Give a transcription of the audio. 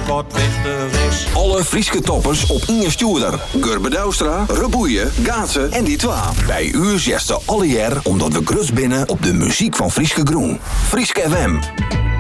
wat wichtig is. Alle Frieske toppers op Inge Stuurder. Gurbe Douwstra, Reboeien, Gaatsen en die twa. Bij u zegt ze alle jaar omdat we grus binnen op de muziek van Frieske Groen. Frieske FM.